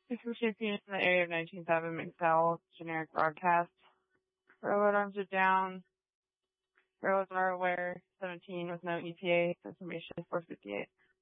Six recipients in the area of 19,000 McDowell generic broadcast. Railroad arms are down. Railroads are aware. 17 with no ETA. Information 458.